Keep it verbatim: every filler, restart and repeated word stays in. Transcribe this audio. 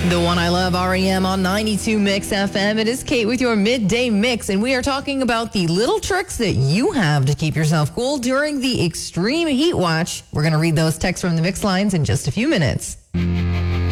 The one I love, R E M on ninety-two Mix F M. It is Kate with your midday mix, and we are talking about the little tricks that you have to keep yourself cool during the extreme heat watch. We're going to read those texts from the mix lines in just a few minutes.